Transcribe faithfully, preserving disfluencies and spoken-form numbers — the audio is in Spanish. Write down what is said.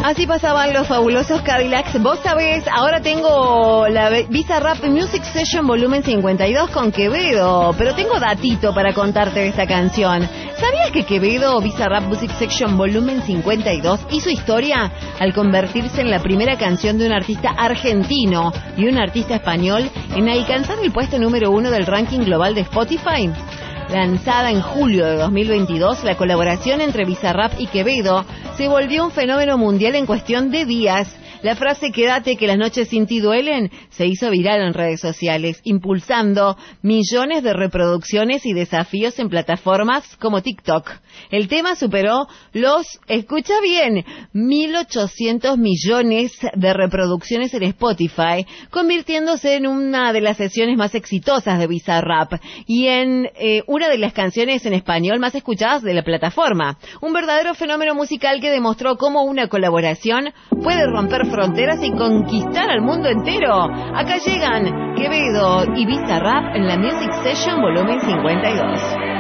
Así pasaban los fabulosos Cadillacs. Vos sabés, ahora tengo la Bizarrap Music Session volumen cincuenta y dos con Quevedo, pero tengo datito para contarte de esta canción. ¿Sabías que Quevedo Bizarrap Music Session volumen cincuenta y dos hizo historia al convertirse en la primera canción de un artista argentino y un artista español en alcanzar el puesto número uno del ranking global de Spotify? Lanzada en julio de dos mil veintidós, la colaboración entre Bizarrap y Quevedo se volvió un fenómeno mundial en cuestión de días. La frase "quédate que las noches sin ti duelen" se hizo viral en redes sociales, impulsando millones de reproducciones y desafíos en plataformas como TikTok. El tema superó los, escucha bien, mil ochocientos millones de reproducciones en Spotify, convirtiéndose en una de las sesiones más exitosas de Bizarrap y en eh, una de las canciones en español más escuchadas de la plataforma. Un verdadero fenómeno musical que demostró cómo una colaboración puede romper fronteras y conquistar al mundo entero. Acá llegan Quevedo y Bizarrap en la Music Session volumen cincuenta y dos.